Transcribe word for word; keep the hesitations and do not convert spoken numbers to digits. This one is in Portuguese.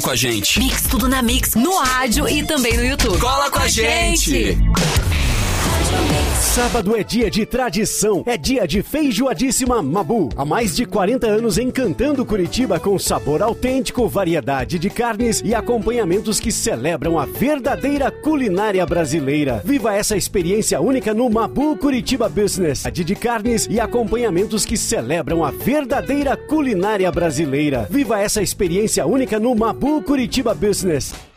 Com a gente. Mix Tudo na Mix, no rádio e também no YouTube. Cola com a gente. Sábado é dia de tradição, é dia de feijoadíssima Mabu. Há mais de quarenta anos encantando Curitiba com sabor autêntico, variedade de carnes e acompanhamentos que celebram a verdadeira culinária brasileira. Viva essa experiência única no Mabu Curitiba Business. De carnes e acompanhamentos que celebram a verdadeira culinária brasileira. Viva essa experiência única no Mabu Curitiba Business.